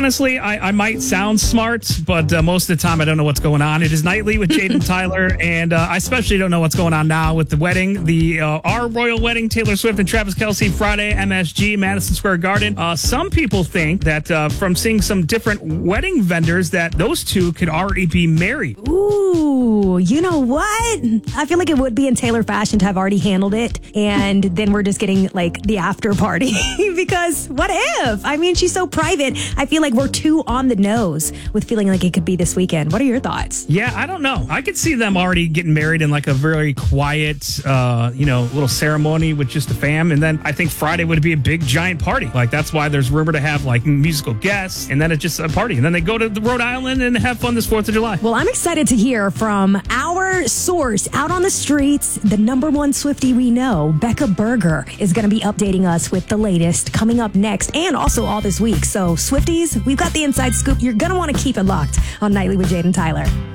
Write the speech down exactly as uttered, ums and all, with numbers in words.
Honestly, I, I might sound smart, but uh, most of the time I don't know what's going on. It is Nightly with Jade and Tyler, and uh, I especially don't know what's going on now with the wedding, the uh, our royal wedding, Taylor Swift and Travis Kelce, Friday, M S G, Madison Square Garden. Uh, some people think that uh, from seeing some different wedding vendors that those two could already be married. Ooh, you know what? I feel like it would be in Taylor fashion to have already handled it, and then we're just getting like the after party because what if? I mean, she's so private. I feel like we're too on the nose with feeling like it could be this weekend. What are your thoughts? Yeah, I don't know. I could see them already getting married in like a very quiet, uh, you know, little ceremony with just the fam. And then I think Friday would be a big giant party. Like that's why there's rumor to have like musical guests, and then it's just a party. And then they go to the Rhode Island and have fun this fourth of July. Well, I'm excited to hear from our source out on the streets, the number one Swiftie we know, Becca Berger, is going to be updating us with the latest coming up next and also all this week. So Swifties, we've got the inside scoop. You're going to want to keep it locked on Nightly with Jade and Tyler.